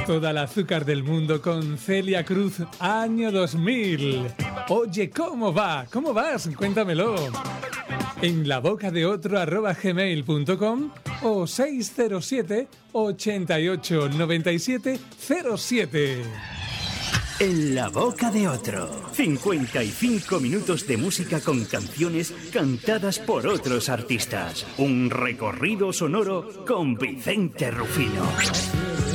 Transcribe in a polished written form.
Toda la azúcar del mundo con Celia Cruz, año 2000. Oye, ¿cómo va? ¿Cómo vas? Cuéntamelo. En labocadeotro@gmail.com o 607 88 97 07. En la boca de otro. 55 minutos de música con canciones cantadas por otros artistas. Un recorrido sonoro con Vicente Rufino.